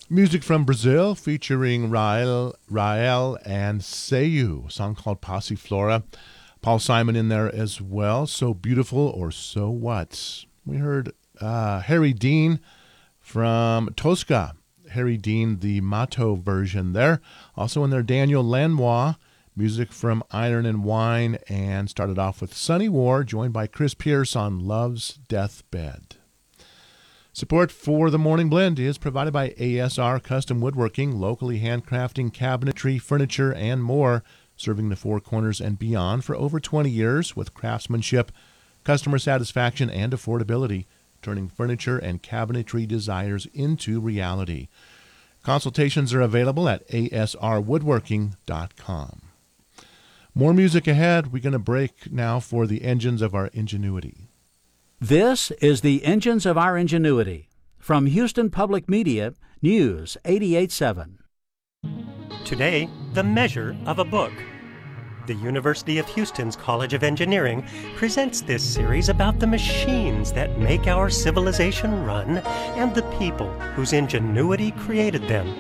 Music from Brazil featuring Rael and Seiyu, a song called Passiflora. Paul Simon in there as well. So Beautiful or So What? We heard Harry Dean from Tosca. Harry Dean, the Mato version there. Also in there, Daniel Lanois, music from Iron and Wine, and started off with Sunny War, joined by Chris Pierce on Love's Deathbed. Support for the Morning Blend is provided by ASR Custom Woodworking, locally handcrafting cabinetry, furniture, and more, serving the Four Corners and beyond for over 20 years with craftsmanship, customer satisfaction, and affordability, turning furniture and cabinetry desires into reality. Consultations are available at asrwoodworking.com. More music ahead. We're going to break now for the engines of our ingenuity. This is the Engines of Our Ingenuity from Houston Public Media, News 88.7. Today, the measure of a book. The University of Houston's College of Engineering presents this series about the machines that make our civilization run and the people whose ingenuity created them.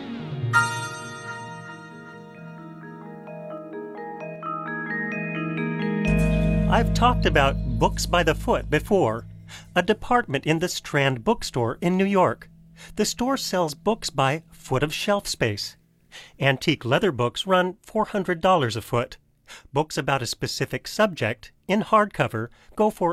I've talked about Books by the Foot before, a department in the Strand Bookstore in New York. The store sells books by foot of shelf space. Antique leather books run $400 a foot. Books about a specific subject, in hardcover, go for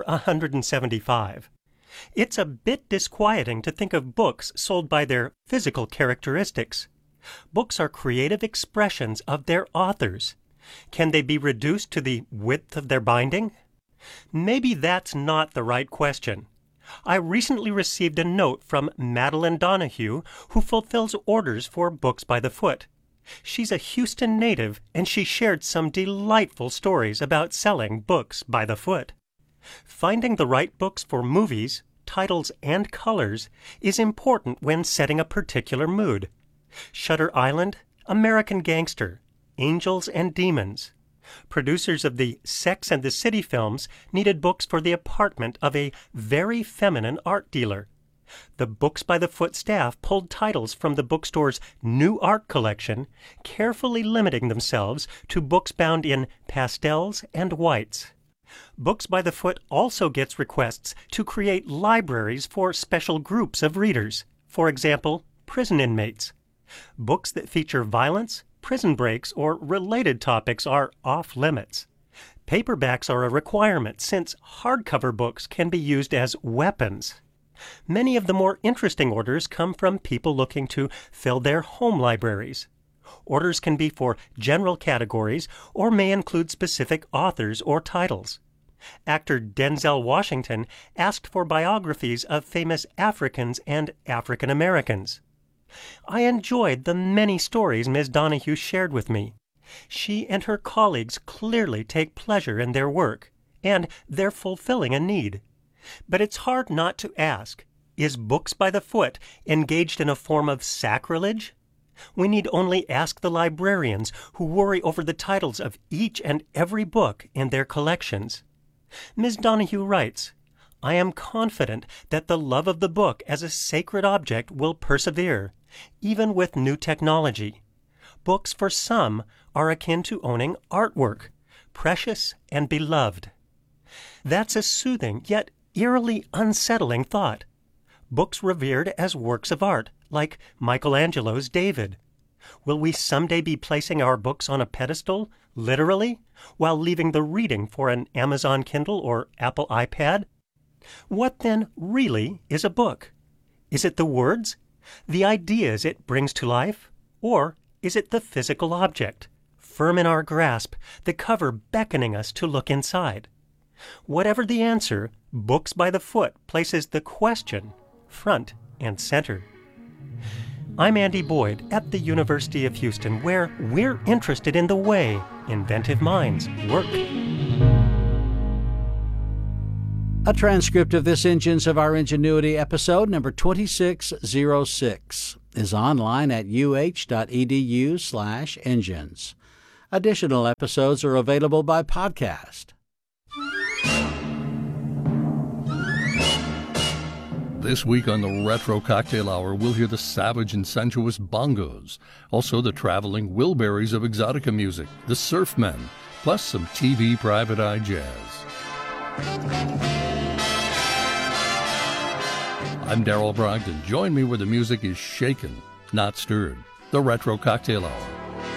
$175. It's a bit disquieting to think of books sold by their physical characteristics. Books are creative expressions of their authors. Can they be reduced to the width of their binding? Maybe that's not the right question. I recently received a note from Madeline Donahue, who fulfills orders for Books by the Foot. She's a Houston native, and she shared some delightful stories about selling books by the foot. Finding the right books for movies, titles, and colors is important when setting a particular mood. Shutter Island, American Gangster, Angels and Demons. Producers of the Sex and the City films needed books for the apartment of a very feminine art dealer. The Books by the Foot staff pulled titles from the bookstore's new art collection, carefully limiting themselves to books bound in pastels and whites. Books by the Foot also gets requests to create libraries for special groups of readers, for example, prison inmates. Books that feature violence, prison breaks, or related topics are off limits. Paperbacks are a requirement since hardcover books can be used as weapons. Many of the more interesting orders come from people looking to fill their home libraries. Orders can be for general categories or may include specific authors or titles. Actor Denzel Washington asked for biographies of famous Africans and African Americans. I enjoyed the many stories Ms. Donahue shared with me. She and her colleagues clearly take pleasure in their work, and they're fulfilling a need. But it's hard not to ask, is Books by the Foot engaged in a form of sacrilege? We need only ask the librarians who worry over the titles of each and every book in their collections. Ms. Donahue writes, I am confident that the love of the book as a sacred object will persevere, even with new technology. Books for some are akin to owning artwork, precious and beloved. That's a soothing yet eerily unsettling thought. Books revered as works of art, like Michelangelo's David. Will we someday be placing our books on a pedestal, literally, while leaving the reading for an Amazon Kindle or Apple iPad? What then really is a book? Is it the words, the ideas it brings to life, or is it the physical object, firm in our grasp, the cover beckoning us to look inside? Whatever the answer, Books by the Foot places the question front and center. I'm Andy Boyd at the University of Houston, where we're interested in the way inventive minds work. A transcript of this Engines of Our Ingenuity episode number 2606 is online at uh.edu/engines. Additional episodes are available by podcast. This week on the Retro Cocktail Hour, we'll hear the savage and sensuous bongos, also the traveling Wilburys of exotica music, the Surfmen, plus some TV private eye jazz. I'm Darrell Brogdon. Join me where the music is shaken, not stirred. The Retro Cocktail Hour.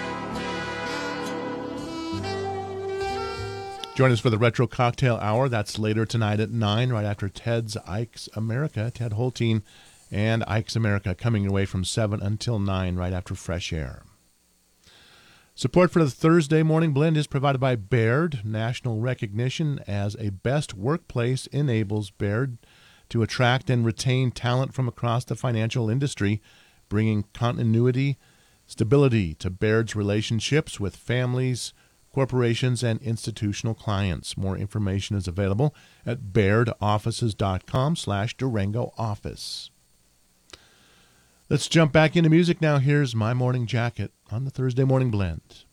Join us for the Retro Cocktail Hour. That's later tonight at 9, right after Ted's Ike's America. Ted Holteen and Ike's America coming away from 7 until 9, right after Fresh Air. Support for the Thursday Morning Blend is provided by Baird. National recognition as a best workplace enables Baird to attract and retain talent from across the financial industry, bringing continuity, stability to Baird's relationships with families, corporations, and institutional clients. More information is available at bairdoffices.com/Durango office. Let's jump back into music now. Here's My Morning Jacket on the Thursday Morning Blend.